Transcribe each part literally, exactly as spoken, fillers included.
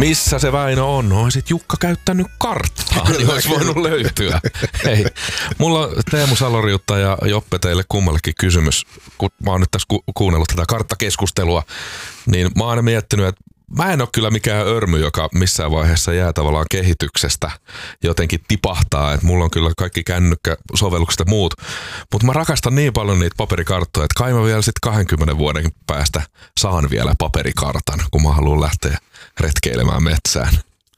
Missä se Väinö on? Oisit Jukka käyttänyt karttaa, niin olisi voinut löytyä. Hei, mulla on Teemu Saloriutta ja Joppe teille kummallekin kysymys. Kun mä oon nyt tässä ku- kuunnellut tätä karttakeskustelua, niin mä oon aina miettinyt, että mä en ole kyllä mikään örmy, joka missään vaiheessa jää tavallaan kehityksestä jotenkin tipahtaa. Että mulla on kyllä kaikki kännykkäsovellukset ja muut. Mutta mä rakastan niin paljon niitä paperikarttoja, että kai mä vielä sitten kahdenkymmenen vuoden päästä saan vielä paperikartan, kun mä haluan lähteä retkeilemään metsään.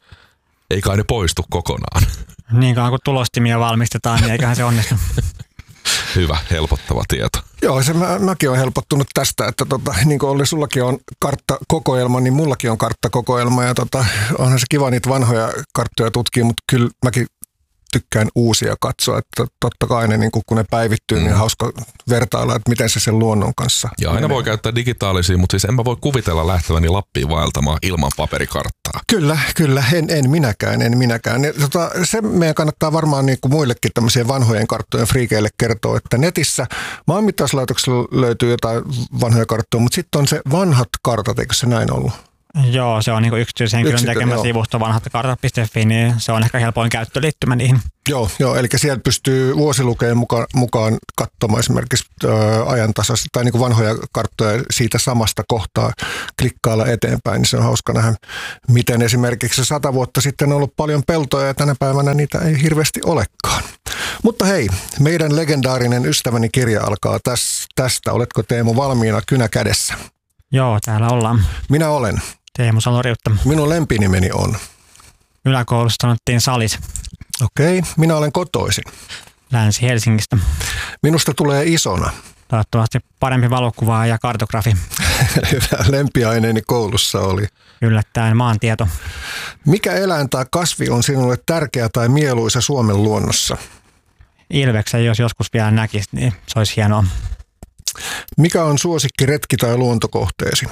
Ei kai ne poistu kokonaan. Niin kauan kun tulostimia valmistetaan, niin eiköhän se onnistu. Hyvä, helpottava tieto. Joo, se mä, mäkin olen helpottunut tästä, että tota, niin kuin Olli, sullakin on karttakokoelma, niin mullakin on karttakokoelma ja tota, onhan se kiva niitä vanhoja karttoja tutkia, mutta kyllä mäkin tykkään uusia katsoa, että totta kai ne, niin kun ne päivittyy, mm. niin hauska vertailla, että miten se sen luonnon kanssa ja aina menee. Voi käyttää digitaalisia, mutta siis en mä voi kuvitella lähteväni Lappiin vaeltamaan ilman paperikarttaa. Kyllä, kyllä, en, en minäkään, en minäkään. Ne, tota, se meidän kannattaa varmaan niin kuin muillekin tämmöisiä vanhojen karttojen friikeille kertoa, että netissä maanmittauslaitoksella löytyy jotain vanhoja karttoja, mutta sitten on se vanhat kartat, eikö se näin ollut? Joo, se on niin yksityishenkilön Yksity, tekemä joo. sivusto vanhatkartat piste fi, niin se on ehkä helpoin käyttöliittymä niihin. Joo, joo, eli sieltä pystyy vuosilukeen mukaan, mukaan katsomaan esimerkiksi ö, ajantasaisesti tai niin kuin vanhoja karttoja siitä samasta kohtaa klikkailla eteenpäin, niin se on hauska nähdä, miten esimerkiksi sata vuotta sitten on ollut paljon peltoja ja tänä päivänä niitä ei hirveästi olekaan. Mutta hei, meidän legendaarinen ystäväni kirja alkaa täs, tästä. Oletko Teemu valmiina kynä kädessä? Joo, täällä ollaan. Minä olen. Teemu Saloriutta. Minun lempinimeni on. Yläkoulussa sanottiin Salis. Okei, minä olen kotoisin. Länsi-Helsingistä. Minusta tulee isona. Toivottavasti parempi valokuvaa ja kartografi. Lempiaineeni koulussa oli. Yllättäen maantieto. Mikä eläin tai kasvi on sinulle tärkeä tai mieluisa Suomen luonnossa? Ilveksen, jos joskus vielä näkisi, niin se olisi hienoa. Mikä on suosikki retki- tai luontokohteesi?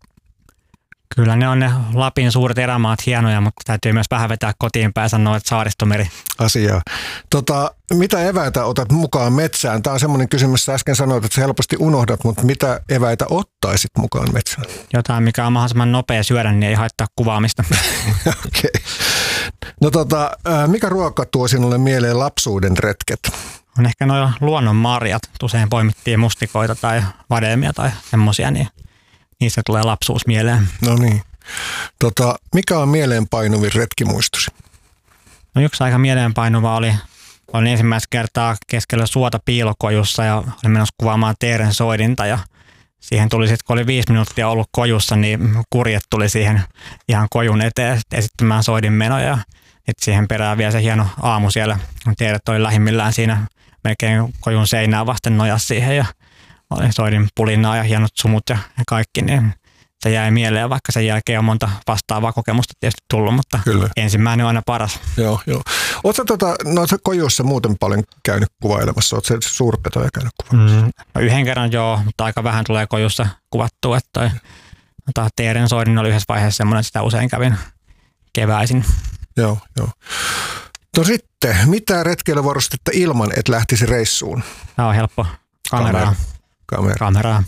Kyllä ne on ne Lapin suuret erämaat hienoja, mutta täytyy myös vähän vetää kotiin päin sanoa, että Saaristomeri. Asiaa. Tota, mitä eväitä otat mukaan metsään? Tämä on semmoinen kysymys, sä äsken sanoit, että sä helposti unohdat, mutta mitä eväitä ottaisit mukaan metsään? Jotain, mikä on mahdollisimman nopea syödä, niin ei haittaa kuvaamista. Okei. Okay. No tota, mikä ruoka tuo sinulle mieleen lapsuuden retket? On ehkä nuo luonnon marjat. Usein poimittiin mustikoita tai vadelmia tai semmoisia, niin niistä tulee lapsuus mieleen. No niin. Tota, mikä on mieleenpainuvin retkimuistosi? No yksi aika mieleenpainuva oli, olin ensimmäistä kertaa keskellä suota piilokojussa ja olin menossa kuvaamaan teeren soidinta ja siihen tuli sitten, kun oli viisi minuuttia ollut kojussa, niin kurjet tuli siihen ihan kojun eteen esittämään soidinmenoja. Sitten siihen perään vielä se hieno aamu siellä, teeret oli lähimmillään siinä melkein kojun seinää vasten nojas siihen ja olin soidin pulinaa ja hienot sumut ja kaikki, niin se jäi mieleen, vaikka sen jälkeen on monta vastaavaa kokemusta tietysti tullut, mutta kyllä. Ensimmäinen on aina paras. Joo, joo. Oletko tota, no, kojussa muuten paljon käynyt kuvailemassa? Oletko suurpetoja käynyt kuvailemassa? Mm, yhden kerran joo, mutta aika vähän tulee kojussa kuvattua, että toi, tota, teeren soidin oli yhdessä vaiheessa semmoinen, että sitä usein kävin keväisin. Joo, joo. No sitten, mitä retkeilyvarustetta ilman, et lähtisi reissuun? Tämä on helppo. Kameraa. Kamera. Kamera. Kameraa.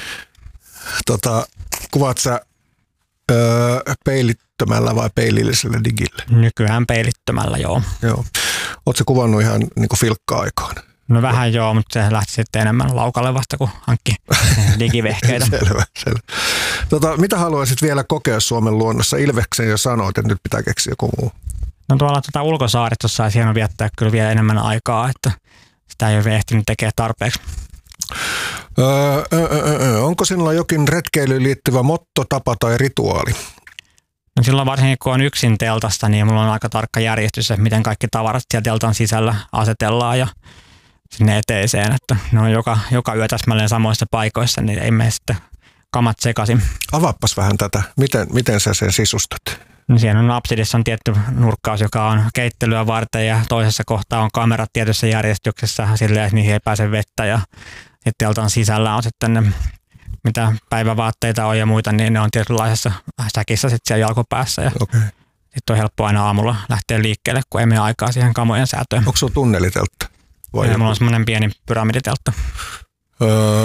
Tota, kuvaat sä öö, peilittömällä vai peilillisellä digillä? Nykyään peilittömällä, joo. Joo. Ootko sä kuvannut ihan niin kuin filkka-aikaan? No vähän joo, mutta se lähti sitten enemmän laukalle vasta, kun hankki digivehkeitä. Selvä, selvä. Tota, mitä haluaisit vielä kokea Suomen luonnossa? Ilveksen jo sanoit, että nyt pitää keksiä joku muu. No tuolla tuota ulkosaaristossa olisi hieno viettää kyllä vielä enemmän aikaa, että sitä ei ole ehtinyt tekemään tarpeeksi. Öö, öö, öö. Onko sinulla jokin retkeilyyn liittyvä motto, tapa tai rituaali? No silloin varsinkin kun on yksin teltasta, niin mulla on aika tarkka järjestys, että miten kaikki tavarat siellä teltan sisällä asetellaan ja sinne eteiseen, että ne on joka, joka yö täsmälleen samoissa paikoissa, niin ei mene sitten kamat sekaisin. Avaappas vähän tätä. Miten, miten sä sen sisustat? No siinä on apsidissa on tietty nurkkaus, joka on keittelyä varten ja toisessa kohtaa on kamerat tietyssä järjestyksessä silleen, että niihin ei pääse vettä ja sitten teltan sisällä on sitten ne, mitä päivävaatteita on ja muita, niin ne on tietynlaisessa säkissä sitten siellä jalkopäässä ja okay. Sitten on helppo aina aamulla lähteä liikkeelle, kun ei mene aikaa siihen kamojen säätöön. Onko sulla tunneliteltta? Vai mulla on semmoinen pieni pyramiditeltta. Öö,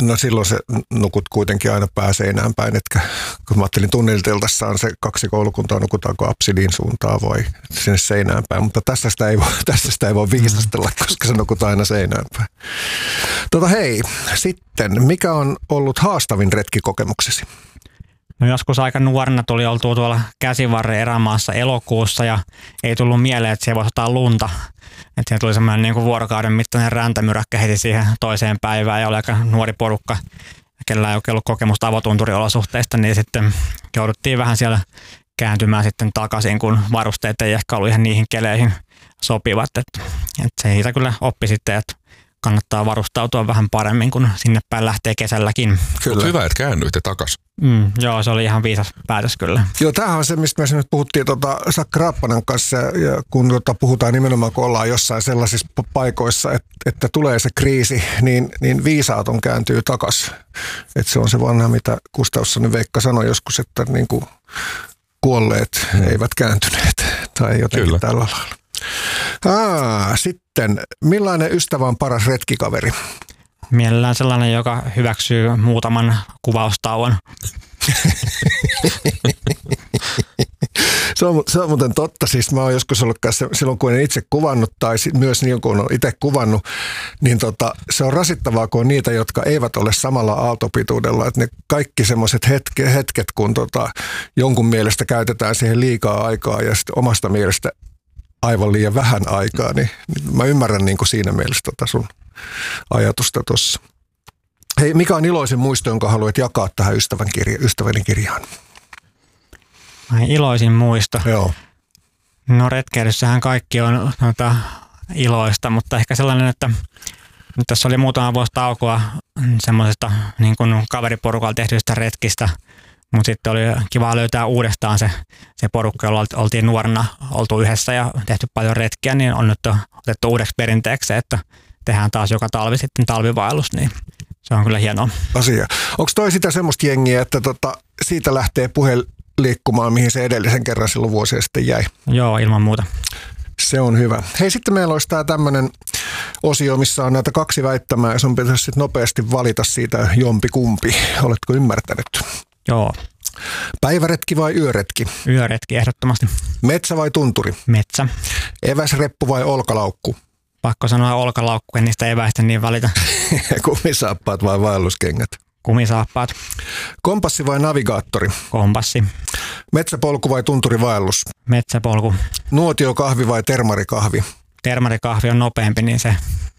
No silloin se nukut kuitenkin aina pääseinään päin, että kun mä ajattelin tunnilteltassa on se kaksi koulukuntaa, nukutaanko Absidin suuntaan vai sinne seinään päin, mutta tässä sitä ei voi, tässä sitä ei voi viisastella, koska se nukut aina seinään päin. Tota hei, sitten mikä on ollut haastavin retkikokemuksesi? No joskus aika nuorena tuli oltua tuolla Käsivarren erämaassa elokuussa ja ei tullut mieleen, että siellä voisi ottaa lunta. Että siinä tuli semmoinen niin kuin vuorokauden mittainen räntämyräkkä heti siihen toiseen päivään ja oli aika nuori porukka, kellä ei oikein ollut kokemusta avotunturiolosuhteista, niin sitten jouduttiin vähän siellä kääntymään sitten takaisin, kun varusteet ei ehkä ollut ihan niihin keleihin sopivat. Että, että se siitä kyllä oppi sitten, että kannattaa varustautua vähän paremmin, kun sinne päin lähtee kesälläkin. Kyllä. Hyvä, että käännyitte takaisin. Mm, joo, se oli ihan viisas päätös kyllä. Joo, tämähän on se, mistä me nyt puhuttiin tuota Sakka Rappanan kanssa, ja kun tuota, puhutaan nimenomaan, kun ollaan jossain sellaisissa paikoissa, että, että tulee se kriisi, niin, niin viisaaton kääntyy takaisin. Että se on se vanha, mitä Gustafssonin Veikka sanoi joskus, että niin kuin kuolleet hmm. eivät kääntyneet, tai jotenkin kyllä. Tällä lailla. Aa, sitten, millainen ystävä on paras retkikaveri? Mielellään sellainen, joka hyväksyy muutaman kuvaustauon. se, on, se on muuten totta. Siis mä oon joskus ollut kanssa, silloin, kun en itse kuvannut tai myös niin, kun on itse kuvannut, niin tota, se on rasittavaa, kun on niitä, jotka eivät ole samalla aaltopituudella. Että ne kaikki semmoiset hetke, hetket, kun tota, jonkun mielestä käytetään siihen liikaa aikaa ja sitten omasta mielestä aivan liian vähän aikaa, niin, niin mä ymmärrän niin kuin siinä mielessä tota sun ajatusta tuossa. Hei, mikä on iloisin muisto, jonka haluat jakaa tähän ystävän kirja, ystäväni kirjaan? Ai, iloisin muisto? Joo. No retkeilyssähän kaikki on noita iloista, mutta ehkä sellainen, että nyt tässä oli muutama vuosi taukoa semmoisesta niin kuin kaveriporukalla tehdyistä retkistä, mutta sitten oli kiva löytää uudestaan se, se porukka, jolla oltiin nuorena oltu yhdessä ja tehty paljon retkiä, niin on nyt otettu uudeksi perinteeksi, että tehdään taas joka talvi sitten talvivaellus, niin se on kyllä hienoa. Asia. Onko toi sitä semmoista jengiä, että tota, siitä lähtee puhe liikkumaan, mihin se edellisen kerran silloin vuosia sitten jäi? Joo, ilman muuta. Se on hyvä. Hei, sitten meillä olisi tämä tämmöinen osio, missä on näitä kaksi väittämää ja sun pitäisi sitten nopeasti valita siitä jompi kumpi. Oletko ymmärtänyt? Joo. Päiväretki vai yöretki? Yöretki ehdottomasti. Metsä vai tunturi? Metsä. Eväsreppu vai olkalaukku? Pakko sanoa olkalaukku, en niistä eväistä niin valita. Kumisaappaat vai vaelluskengät? Kumisaappaat. Kompassi vai navigaattori? Kompassi. Metsäpolku vai tunturivaellus? Metsäpolku. Nuotiokahvi vai termarikahvi? Termarikahvi on nopeampi, niin se.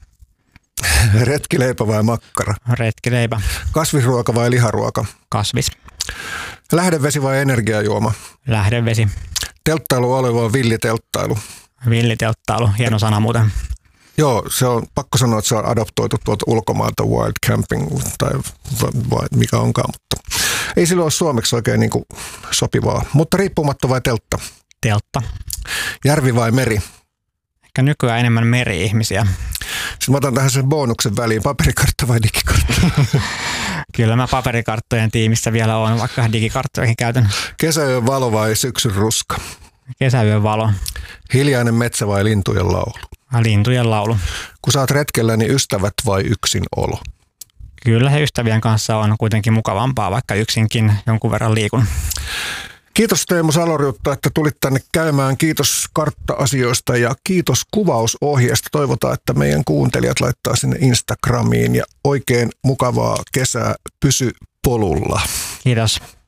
Retkileipä vai makkara? Retkileipä. Kasvisruoka vai liharuoka? Kasvis. Lähdevesi vai energiajuoma? Lähdevesi. Telttailualue vai villitelttailu? Villitelttailu, hieno sana muuten. Joo, se on pakko sanoa, että se on adoptoitu tuolta ulkomailta, wild camping tai vai, mikä onkaan, mutta ei sillä ole suomeksi oikein niin kuin sopivaa. Mutta riippumatta vai teltta? Teltta. Järvi vai meri? Ehkä nykyään enemmän meri-ihmisiä. Sitten mä otan tähän sen bonuksen väliin, paperikartta vai digikartta? Kyllä mä paperikarttojen tiimissä vielä on, vaikka digikarttoihin käytän. Kesäyön valo vai syksyn ruska? Kesäyön valo. Hiljainen metsä vai lintujen laulu? Lintujen laulu. Kun sä oot retkellä, niin ystävät vai yksin olo? Kyllä he ystävien kanssa on kuitenkin mukavampaa, vaikka yksinkin jonkun verran liikun. Kiitos Teemu Salorjutta, että tulit tänne käymään. Kiitos kartta-asioista ja kiitos kuvausohjeesta. Toivotaan, että meidän kuuntelijat laittaa sinne Instagramiin ja oikein mukavaa kesää. Pysy polulla. Kiitos.